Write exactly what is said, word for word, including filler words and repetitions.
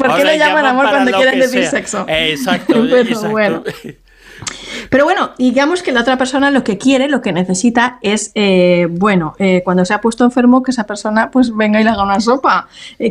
¿Por qué le llaman amor cuando quieren decir sexo? Eh, exacto, Pero exacto. bueno. Pero bueno, digamos que la otra persona lo que quiere, lo que necesita es, eh, bueno, eh, cuando se ha puesto enfermo, que esa persona pues venga y le haga una sopa, eh,